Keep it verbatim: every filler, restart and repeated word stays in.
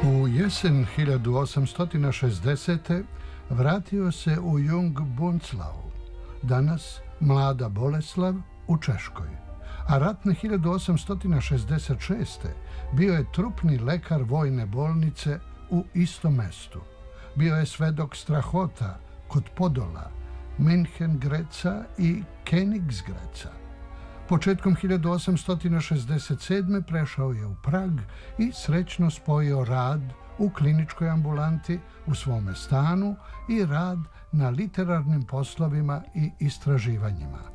U jesen hiljadu osamsto šezdesete. vratio se u Jung-Bunzlau, danas Mlada Boleslav, u Češkoj, a ratne hiljadu osamsto šezdeset šeste. bio je trupni lekar vojne bolnice u istom mestu. Bio je svedok strahota kod Podola, Minhengreca i Königsgrätza. Početkom hiljadu osamsto šezdeset sedme. prešao je u Prag i srećno spojio rad u kliničkoj ambulanti u svome stanu i rad na literarnim poslovima i istraživanjima.